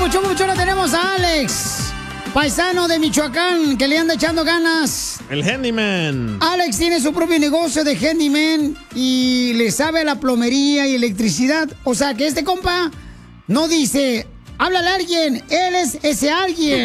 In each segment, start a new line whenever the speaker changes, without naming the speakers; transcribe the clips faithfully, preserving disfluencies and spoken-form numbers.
Papuchón, Papuchona, tenemos a Alex, paisano de Michoacán, que le anda echando ganas.
El handyman.
Alex tiene su propio negocio de handyman y le sabe a la plomería y electricidad. O sea, que este compa no dice, háblale a alguien, él es ese alguien.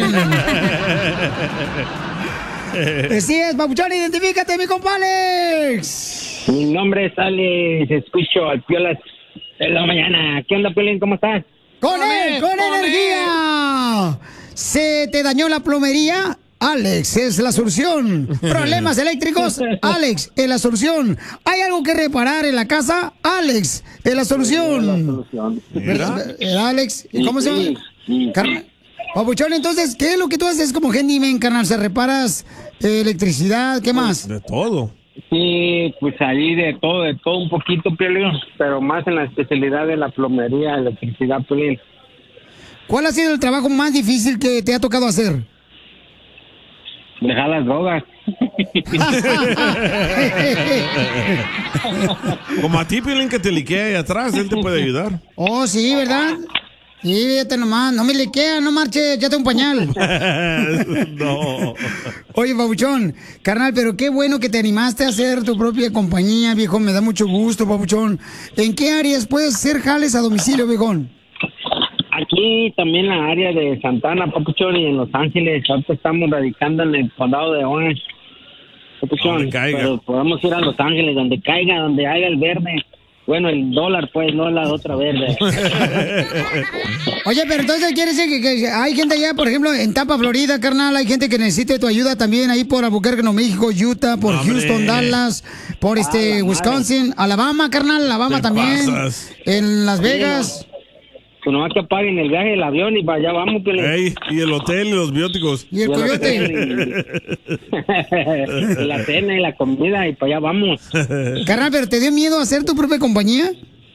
Así es, Papuchón, identifícate, mi compa Alex.
Mi nombre es Alex, escucho al Piolas en la mañana. ¿Qué onda, Piolín? ¿Cómo estás?
¡Con él, con, con energía! Él. ¿Se te dañó la plomería? Alex es la solución. ¿Problemas eléctricos? Alex es la solución. ¿Hay algo que reparar en la casa? Alex es la solución.
La solución.
¿Eh, Alex? ¿Cómo se llama? Sí. Car- Papuchón, entonces, ¿qué es lo que tú haces como handyman, carnal? ¿Se reparas eh, electricidad? ¿Qué más?
De todo.
Sí, pues ahí de todo, de todo un poquito, Piolín, pero más en la especialidad de la plomería, electricidad, Piolín.
¿Cuál ha sido el trabajo más difícil que te ha tocado hacer?
Dejar las drogas.
Como a ti, Piolín, que te liquea ahí atrás, él te puede ayudar.
Oh, sí, ¿verdad? Sí, fíjate nomás, no me liquea, no marche, échate un pañal.
No.
Oye, Papuchón, carnal, pero qué bueno que te animaste a hacer tu propia compañía, viejo, me da mucho gusto, Papuchón. ¿En qué áreas puedes hacer jales a domicilio, viejón?
Aquí también en la área de Santana, Papuchón, y en Los Ángeles. Ahorita estamos radicando en el condado de Orange, Papuchón. Pero podemos ir a Los Ángeles, donde caiga, donde haya el verde. Bueno, el dólar, pues, no la otra verde.
Oye, pero entonces quiere decir que, que hay gente allá, por ejemplo, en Tampa, Florida, carnal, hay gente que necesite tu ayuda también ahí por Albuquerque, Nuevo México, Utah, por
¡Hombre!
Houston, Dallas, por este
Ah,
Wisconsin, Alabama, carnal, Alabama
Te
también,
pasas.
en Las Vegas.
Pues nomás que paguen el viaje del avión y para allá vamos, Piolín.
Ey, y el hotel y los bióticos.
Y el coyote.
La cena y la comida y para allá vamos.
Carnal, ¿pero te dio miedo hacer tu propia compañía?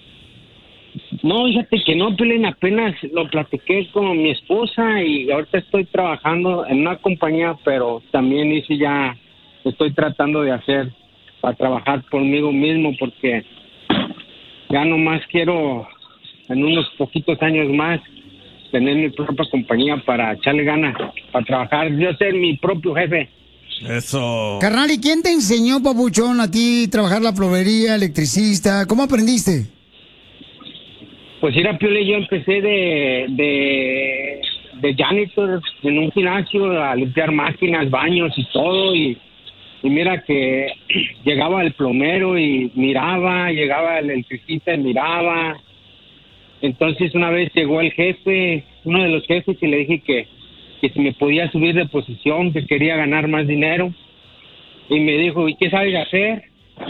No, fíjate que no, Piolín, apenas lo platiqué con mi esposa y ahorita estoy trabajando en una compañía, pero también hice ya, estoy tratando de hacer para trabajar conmigo mismo porque ya nomás quiero en unos poquitos años más tener mi propia compañía para echarle ganas, para trabajar, yo ser mi propio jefe.
Eso.
Carnal, ¿y quién te enseñó, Papuchón, a ti trabajar la plomería, electricista? ¿Cómo aprendiste?
Pues ir a Piolín, yo empecé de, de, de janitor en un gimnasio a limpiar máquinas, baños y todo, y, y mira que llegaba el plomero y miraba, llegaba el electricista y miraba. Entonces una vez llegó el jefe, uno de los jefes, y le dije que, que si me podía subir de posición, que quería ganar más dinero. Y me dijo, ¿y qué sabes hacer?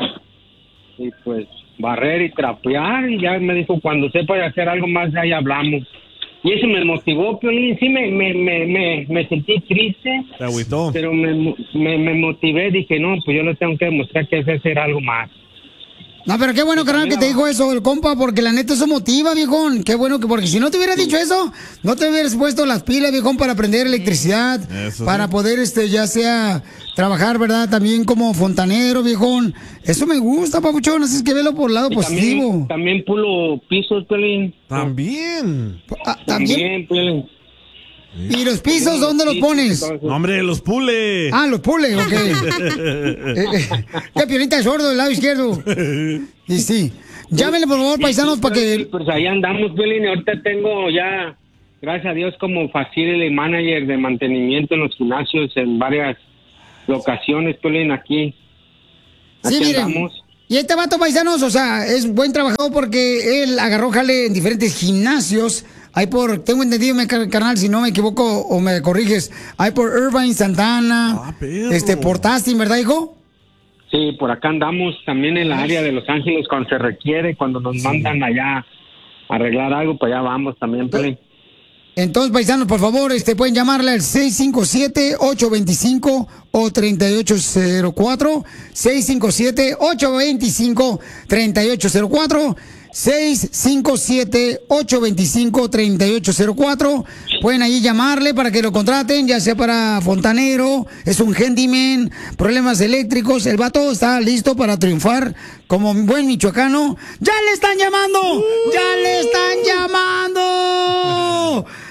Y pues barrer y trapear, y ya me dijo, cuando sepa hacer algo más, ahí hablamos. Y eso me motivó, Piolín. Sí, me, me, me, me, me sentí triste.
Te agüitó.
Pero me, me, me motivé, dije, no, pues yo le tengo que demostrar que sé hacer algo más.
No, pero qué bueno, carnal, que te dijo eso el compa, porque la neta eso motiva, viejón. Qué bueno que, porque si no te hubiera dicho eso, no te hubieras puesto las pilas, viejón, para aprender electricidad,
Eso
para
sí.
poder, este, ya sea trabajar, ¿verdad? También como fontanero, viejón. Eso me gusta, papuchón, así es que velo por el lado
Y
positivo.
También, también pulo pisos, Piolín.
También.
Ah, también.
También, Piolín.
¿Y los pisos dónde los pones?
No, hombre, los pule.
Ah, los pule, ok. Eh, eh, ¿Qué Piolita es sordo del lado izquierdo? Y sí. Llámenle, por favor, paisanos, para que...
Pues ahí andamos, Piolín. Ahorita tengo ya, gracias a Dios, como facility manager de mantenimiento en los gimnasios en varias locaciones, Piolín, aquí.
Sí,
Aquí
miren.
andamos.
Y este vato, paisanos, o sea, es buen trabajador porque él agarró jale en diferentes gimnasios. Hay por, tengo entendido, me car- carnal, si no me equivoco o me corriges, hay por Irvine, Santana,
Ah, perro.
este, por Tasting, ¿verdad, hijo?
Sí, por acá andamos también en la área de Los Ángeles cuando se requiere, cuando nos mandan allá a arreglar algo, pues allá vamos también, Piolín.
Entonces, paisanos, por favor, este, pueden llamarle al seis cinco siete, ocho dos cinco o tres ocho cero cuatro, seis cinco siete, ocho dos cinco, tres ocho cero cuatro, seis cinco siete, ocho dos cinco, tres ocho cero cuatro. Pueden ahí llamarle para que lo contraten, ya sea para fontanero, es un handyman, problemas eléctricos. El vato está listo para triunfar como buen michoacano. ¡Ya le están llamando! ¡Ya le están llamando!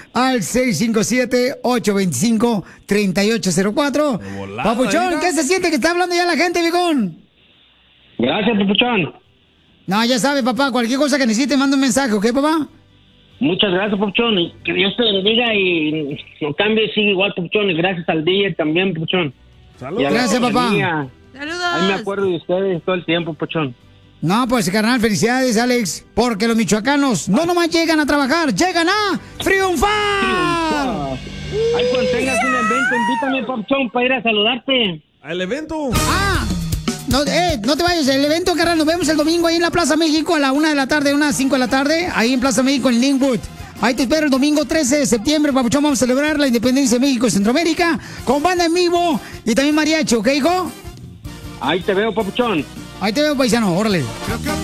al seis cinco siete, ocho dos cinco, tres ocho cero cuatro.
volada,
Papuchón,
mira.
¿qué se siente que está hablando ya la gente, viejón?
Gracias, Papuchón.
No, ya sabe, papá, cualquier cosa que necesite, manda un mensaje, ¿ok, papá?
Muchas gracias, Papuchón. Y que Dios te bendiga y no cambie, sigue igual, Papuchón. Y gracias al D J también, Papuchón.
Saludos.
Y a la
Gracias, papá.
compañía.
¡Saludos!
Ahí me acuerdo de ustedes todo el tiempo, Papuchón.
No, pues, carnal, felicidades, Alex, porque los michoacanos no nomás llegan a trabajar, llegan a triunfar.
Ahí cuando tengas un evento, invítame, Papuchón, para ir a saludarte.
¿Al evento?
Ah, no, eh, no te vayas, el evento, carnal, nos vemos el domingo ahí en la Plaza México a la una de la tarde, una a cinco de la tarde, ahí en Plaza México en Linwood. Ahí te espero el domingo trece de septiembre, Papuchón, vamos a celebrar la independencia de México y Centroamérica con banda en vivo y también mariachi, ¿ok, hijo?
Ahí te veo, Papuchón.
Ahí te veo, paisano, órale.